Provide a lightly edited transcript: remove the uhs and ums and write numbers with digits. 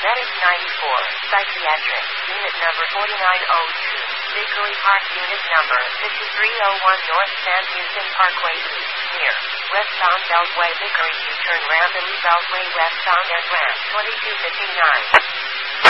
Medics 94, Psychiatric, Unit Number 4902, Vickery Park Unit Number 5301 North San Houston Parkway East, near westbound Beltway Vickery U-turn ramp Beltway westbound and ramp 2259.